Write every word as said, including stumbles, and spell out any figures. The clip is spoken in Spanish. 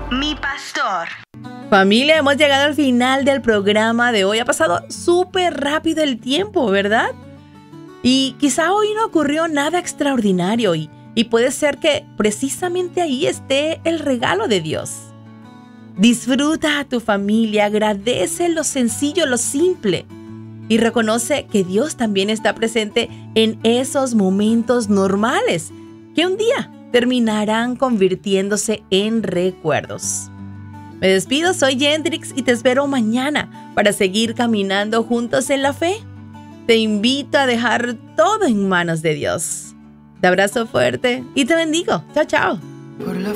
Mi pastor. Familia, hemos llegado al final del programa de hoy. Ha pasado súper rápido el tiempo, ¿verdad? Y quizá hoy no ocurrió nada extraordinario y, y puede ser que precisamente ahí esté el regalo de Dios. Disfruta a tu familia, agradece lo sencillo, lo simple y reconoce que Dios también está presente en esos momentos normales que un día terminarán convirtiéndose en recuerdos. Me despido, soy Yendrix y te espero mañana para seguir caminando juntos en la fe. Te invito a dejar todo en manos de Dios. Te abrazo fuerte y te bendigo. Chao, chao. Por la